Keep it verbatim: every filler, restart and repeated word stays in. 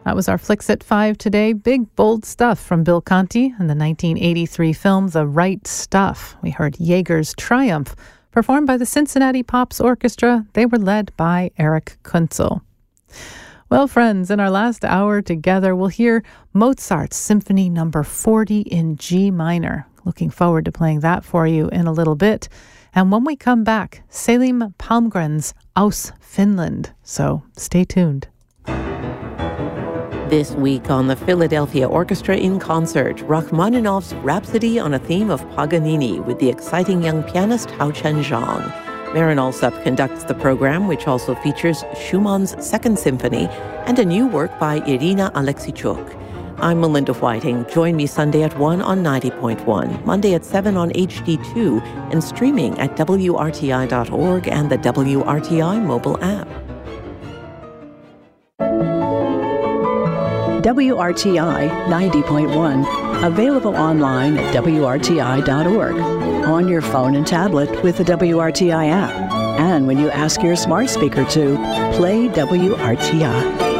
That was our Flicks at Five today. Big, bold stuff from Bill Conti in the nineteen eighty-three film The Right Stuff. We heard Jaeger's Triumph, performed by the Cincinnati Pops Orchestra. They were led by Eric Kunzel. Well, friends, in our last hour together, we'll hear Mozart's Symphony Number forty in G minor. Looking forward to playing that for you in a little bit. And when we come back, Selim Palmgren's Aus Finland. So stay tuned. This week on the Philadelphia Orchestra in Concert, Rachmaninoff's Rhapsody on a Theme of Paganini with the exciting young pianist Hao Chen-zhang. Marin Alsop conducts the program, which also features Schumann's Second Symphony and a new work by Irina Alexichuk. I'm Melinda Whiting. Join me Sunday at one on ninety point one, Monday at seven on H D two, and streaming at W R T I dot org and the W R T I mobile app. W R T I ninety point one, available online at W R T I dot org, on your phone and tablet with the W R T I app, and when you ask your smart speaker to play W R T I.